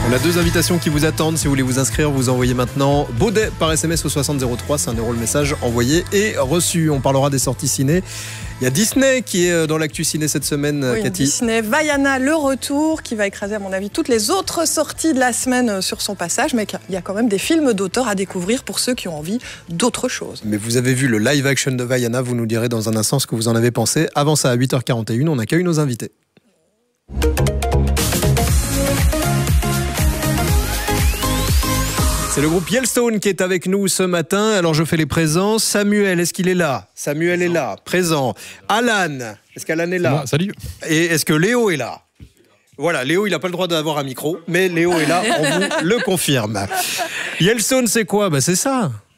On a 2 invitations qui vous attendent. Si vous voulez vous inscrire, vous envoyez maintenant Baudet par SMS au 6003. C'est 1 € le message envoyé et reçu. On parlera des sorties ciné. Il y a Disney qui est dans l'actu ciné cette semaine, oui, Cathy. Disney, Vaiana, le retour, qui va écraser à mon avis toutes les autres sorties de la semaine sur son passage. Mais il y a quand même des films d'auteur à découvrir pour ceux qui ont envie d'autre chose. Mais vous avez vu le live action de Vaiana, vous nous direz dans un instant ce que vous en avez pensé. Avant ça, à 8h41, on accueille nos invités. C'est le groupe Yellowstone qui est avec nous ce matin. Alors je fais les présents. Samuel, est-ce qu'il est là? Samuel est là, présent. Alan, est-ce qu'Alan est là? Moi, salut. Et est-ce que Léo est là? Voilà, Léo, il n'a pas le droit d'avoir un micro, mais Léo est là, on vous le confirme. Yellowstone, c'est quoi? C'est ça.